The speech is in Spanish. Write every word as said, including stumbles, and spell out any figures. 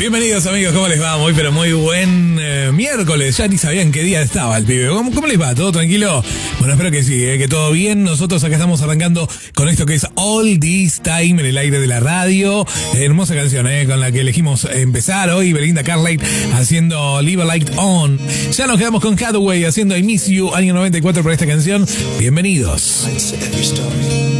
Bienvenidos amigos, ¿cómo les va? Muy pero muy buen eh, miércoles, ya ni sabían qué día estaba el pibe. ¿Cómo, cómo les va? ¿Todo tranquilo? Bueno, espero que sí, eh, que todo bien. Nosotros acá estamos arrancando con esto que es All This Time en el aire de la radio. Eh, hermosa canción, eh, con la que elegimos empezar hoy. Belinda Carlisle haciendo Leave a Light On. Ya nos quedamos con Hathaway haciendo I Miss You, año noventa y cuatro, por esta canción. Bienvenidos.